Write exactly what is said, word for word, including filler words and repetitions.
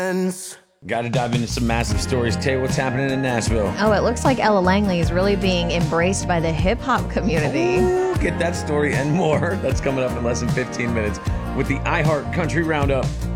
Got to dive into some massive stories. Tay, what's happening in Nashville? Oh, it looks like Ella Langley is really being embraced by the hip-hop community. Ooh, get that story and more. That's coming up in less than fifteen minutes with the iHeart Country Roundup.